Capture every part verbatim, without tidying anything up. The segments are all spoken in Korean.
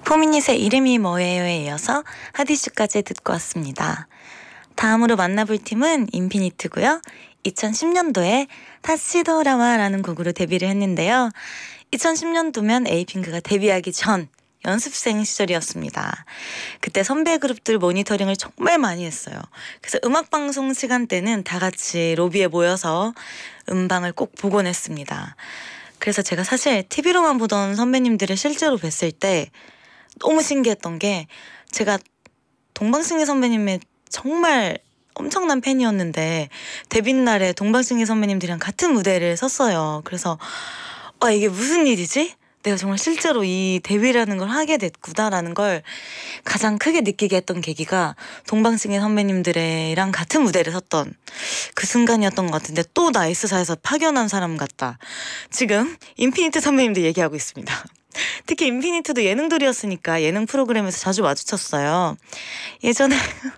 포미닛의 이름이 뭐예요에 이어서 핫이슈까지 듣고 왔습니다. 다음으로 만나볼 팀은 인피니트고요. 이천십 년도에 타시도라마라는 곡으로 데뷔를 했는데요. 이천십 년도면 에이핑크가 데뷔하기 전 연습생 시절이었습니다. 그때 선배 그룹들 모니터링을 정말 많이 했어요. 그래서 음악방송 시간대는 다 같이 로비에 모여서 음방을 꼭 보곤 했습니다. 그래서 제가 사실 티비로만 보던 선배님들을 실제로 뵀을 때 너무 신기했던 게, 제가 동방신기 선배님의 정말 엄청난 팬이었는데 데뷔 날에 동방신기 선배님들이랑 같은 무대를 섰어요. 그래서 아, 이게 무슨 일이지? 내가 정말 실제로 이 데뷔라는 걸 하게 됐구나라는 걸 가장 크게 느끼게 했던 계기가 동방신기 선배님들이랑 같은 무대를 섰던 그 순간이었던 것 같은데, 또 나이스사에서 파견한 사람 같다. 지금 인피니트 선배님들 얘기하고 있습니다. 특히 인피니트도 예능돌이었으니까 예능 프로그램에서 자주 마주쳤어요. 예전에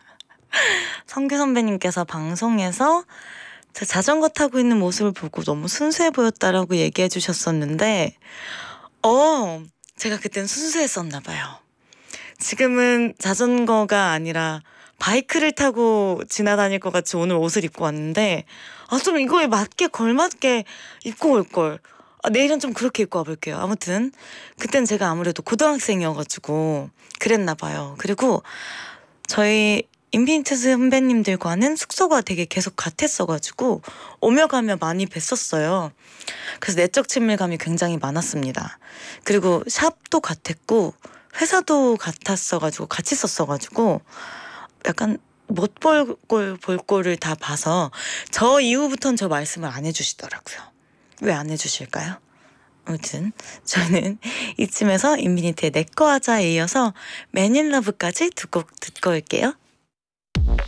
성규 선배님께서 방송에서 제 자전거 타고 있는 모습을 보고 너무 순수해 보였다라고 얘기해 주셨었는데 어 제가 그땐 순수했었나 봐요. 지금은 자전거가 아니라 바이크를 타고 지나다닐 것 같이 오늘 옷을 입고 왔는데, 아, 좀 이거에 맞게 걸맞게 입고 올걸. 아, 내일은 좀 그렇게 입고 와볼게요. 아무튼 그땐 제가 아무래도 고등학생이어가지고 그랬나 봐요. 그리고 저희 인피니트 선배님들과는 숙소가 되게 계속 같았어가지고 오며 가며 많이 뵀었어요. 그래서 내적 친밀감이 굉장히 많았습니다. 그리고 샵도 같았고 회사도 같았어가지고 같이 썼어가지고 약간 못 볼 꼴 볼 꼴을 다 봐서 저 이후부터는 저 말씀을 안 해주시더라고요. 왜 안 해주실까요? 아무튼 저는 이쯤에서 인피니트의 내꺼 하자에 이어서 맨 인 러브까지 두 곡 듣고 올게요.